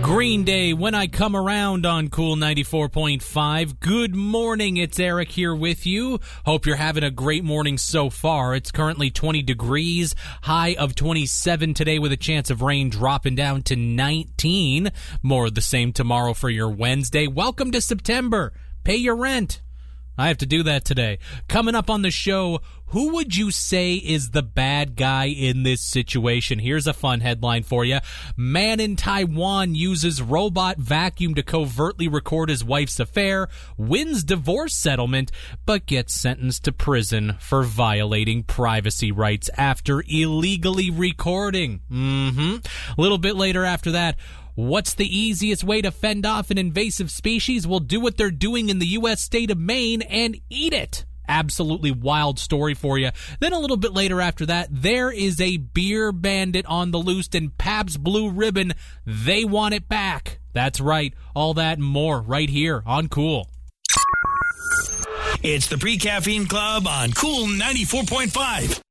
Green Day, When I Come Around on Cool 94.5. Good morning, it's Eric here with you. Hope you're having a great morning so far. It's currently 20 degrees, high of 27 today with a chance of rain dropping down to 19. More of the same tomorrow for your Wednesday. Welcome to September. Pay your rent. I have to do that today. Coming up on the show, who would you say is the bad guy in this situation? Here's a fun headline for you. Man in Taiwan uses robot vacuum to covertly record his wife's affair, wins divorce settlement, but gets sentenced to prison for violating privacy rights after illegally recording. A little bit later after that, what's the easiest way to fend off an invasive species? We'll do what they're doing in the U.S. state of Maine and eat it. Absolutely wild story for you. Then a little bit later after that, there is a beer bandit on the loose, and Pabst Blue Ribbon, they want it back. That's right. All that and more right here on Cool. It's the Pre-Caffeine Club on Cool 94.5.